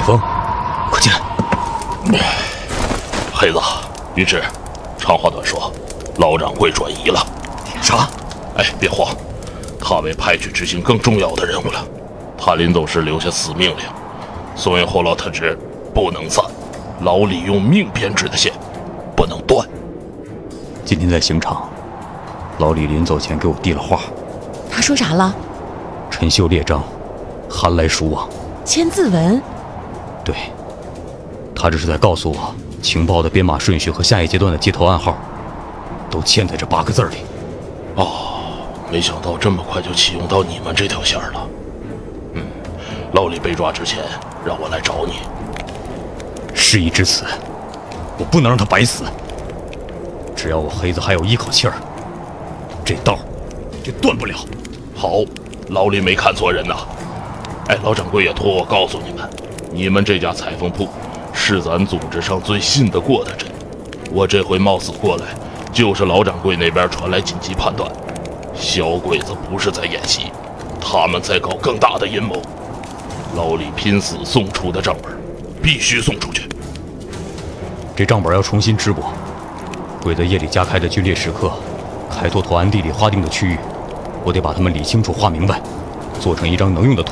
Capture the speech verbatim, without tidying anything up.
风，快进来。 黑子，于志，长话短说，老掌柜转移了。 啥？ 哎，别慌，他被派去执行更重要的任务了。他临走时留下死命令：所有后老特质不能散，老李用命编织的线不能断。 今天在刑场，老李临走前给我递了话。 他说啥了？ 陈秀列张，寒来暑往。 签字文？ 对，他这是在告诉我，情报的编码顺序和下一阶段的接头暗号，都嵌在这八个字里。 哦，没想到这么快就启用到你们这条线了。嗯，老李被抓之前，让我来找你。 事已至此，我不能让他白死。只要我黑子还有一口气儿，这道就断不了。 好，老李没看错人呐。哎，老掌柜也托我告诉你们，你们这家裁缝铺是咱组织上最信得过的人。我这回冒死过来，就是老掌柜那边传来紧急判断，小鬼子不是在演戏，他们在搞更大的阴谋。老李拼死送出的账本，必须送出去。 这账本要重新织补，鬼子夜里加开的军列时刻，开拓拓安地里划定的区域，我得把他们理清楚、画明白，做成一张能用的图。